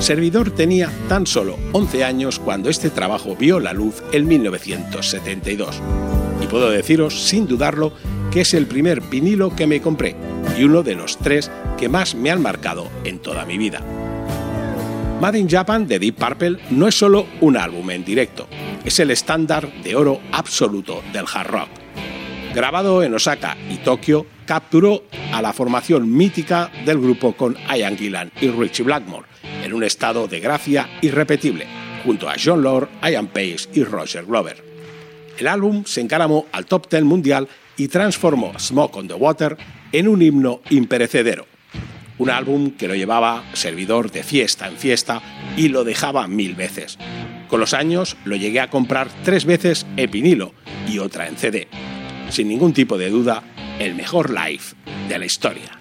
Servidor tenía tan solo 11 años cuando este trabajo vio la luz en 1972. Y puedo deciros, sin dudarlo, que es el primer vinilo que me compré y uno de los 3 que más me han marcado en toda mi vida. Made in Japan de Deep Purple no es solo un álbum en directo, es el estándar de oro absoluto del hard rock. Grabado en Osaka y Tokio, capturó a la formación mítica del grupo con Ian Gillan y Ritchie Blackmore, en un estado de gracia irrepetible, junto a Jon Lord, Ian Pace y Roger Glover. El álbum se encaramó al top 10 mundial y transformó Smoke on the Water en un himno imperecedero. Un álbum que lo llevaba Servidor de fiesta en fiesta y lo dejaba 1000 veces. Con los años lo llegué a comprar 3 veces en vinilo y otra en CD. Sin ningún tipo de duda, el mejor live de la historia.